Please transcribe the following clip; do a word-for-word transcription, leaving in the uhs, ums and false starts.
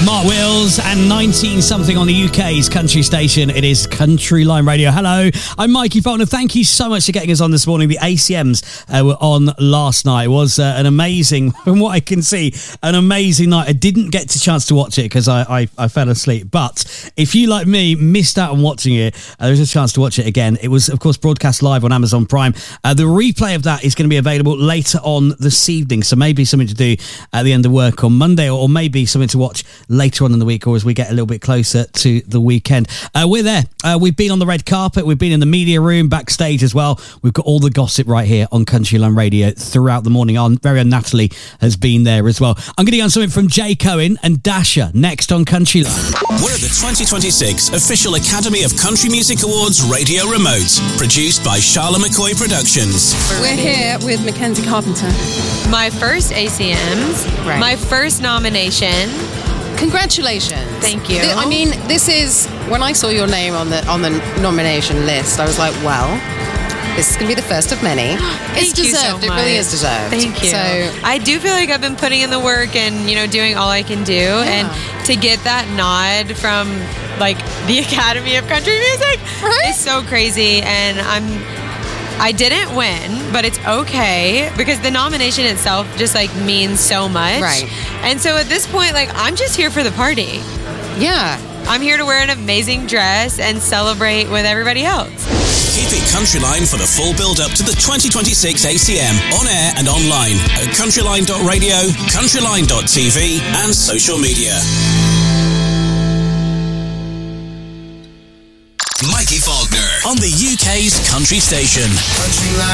Mark Wills and nineteen something on the U K's country station. It is Country Line Radio. Hello, I'm Mikey Faulkner. Thank you so much for getting us on this morning. The A C Ms uh, were on last night. It was uh, an amazing, from what I can see, an amazing night. I didn't get the chance to watch it because I, I, I fell asleep. But if you, like me, missed out on watching it, uh, there's a chance to watch it again. It was, of course, broadcast live on Amazon Prime. Uh, the replay of that is going to be available later on this evening. So maybe something to do at the end of work on Monday, or, or maybe something to watch later on in the week, or as we get a little bit closer to the weekend. Uh, we're there. Uh, we've been on the red carpet. We've been in the media room, backstage as well. We've got all the gossip right here on Country Line Radio throughout the morning. Our very own Natalie has been there as well. I'm going to get on something from Jay Cohen and Dasher next on Country Line. We're at the twenty twenty-six Official Academy of Country Music Awards Radio Remote, produced by Charlotte McCoy Productions. We're here with Mackenzie Carpenter. My first A C Ms, Right. my first nomination. Congratulations. Thank you. Th- I mean, this is, when I saw your name on the on the nomination list, I was like, well, this is going to be the first of many. It's Thank you deserved. so It really much. is deserved. Thank you. So, I do feel like I've been putting in the work and, you know, doing all I can do. And to get that nod from, like, the Academy of Country Music Right? is so crazy. And I'm... I didn't win, but it's okay because the nomination itself just like means so much. Right. And so at this point, like, I'm just here for the party. yeah. I'm here to wear an amazing dress and celebrate with everybody else. Keep it Countryline for the full build-up to the twenty twenty-six A C M, on air and online at countryline dot radio, countryline dot t v and social media. Mikey Faulkner on the U K's country station. Countryline.